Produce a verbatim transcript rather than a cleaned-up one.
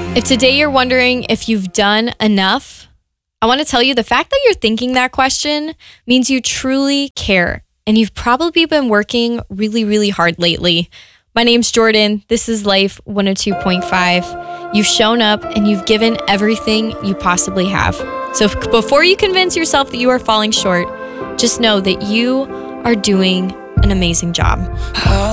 If today you're wondering if you've done enough, I want to tell you the fact that you're thinking that question means you truly care, and you've probably been working really, really hard lately. My name's Jordan. This is Life one oh two point five. You've shown up and you've given everything you possibly have. So f- before you convince yourself that you are falling short, just know that you are doing an amazing job.